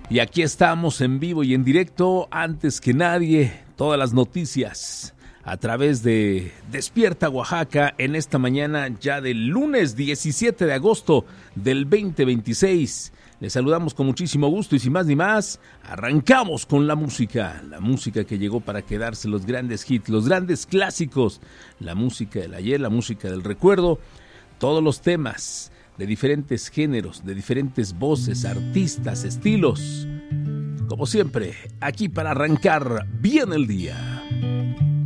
Y aquí estamos en vivo y en directo, antes que nadie, todas las noticias a través de Despierta Oaxaca en esta mañana ya del lunes 17 de agosto del 2026. Les saludamos con muchísimo gusto y sin más ni más, arrancamos con la música que llegó para quedarse, los grandes hits, los grandes clásicos, la música del ayer, la música del recuerdo, todos los temas de diferentes géneros, de diferentes voces, artistas, estilos. Como siempre, aquí para arrancar bien el día.